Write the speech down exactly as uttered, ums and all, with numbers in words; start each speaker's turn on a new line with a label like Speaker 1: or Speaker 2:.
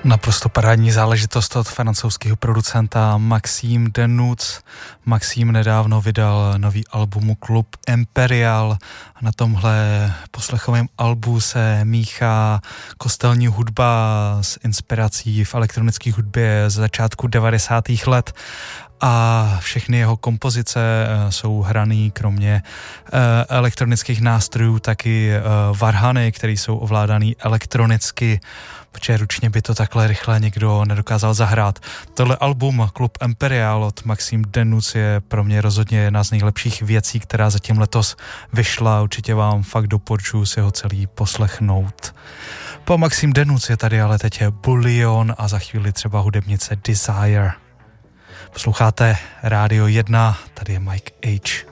Speaker 1: Naprosto parádní záležitost od francouzského producenta Maxime Denuc. Maxime nedávno vydal nový album Klub Imperial. Na tomhle poslechovém albu se míchá kostelní hudba s inspirací v elektronické hudbě z začátku devadesátých let. A všechny jeho kompozice jsou hraný kromě elektronických nástrojů taky varhany, které jsou ovládaný elektronicky, protože ručně by to takhle rychle někdo nedokázal zahrát. Tohle album Klub Imperial od Maxime Denuc je pro mě rozhodně jedna z nejlepších věcí, která zatím letos vyšla. Určitě vám fakt doporučuji si ho celý poslechnout. Po Maxime Denuc je tady ale teď Bullion a za chvíli třeba hudebnice Desire. Posloucháte Rádio jedna, tady je Mike H.